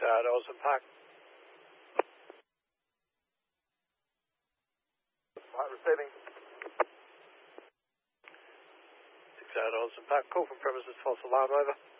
out, Olsen Park. Receiving. 6 out, Olsen Park. Call from premises, false alarm, over.